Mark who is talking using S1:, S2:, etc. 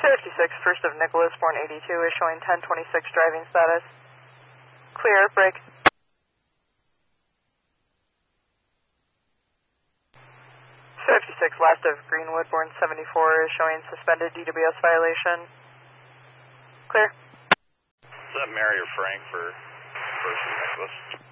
S1: 56, first of Nicholas, born 82, is showing 1026 driving status. Clear, brake. 56, last of Greenwood, born 74, is showing suspended DWS violation. Clear.
S2: Is that Mary or Frank for first of Nicholas?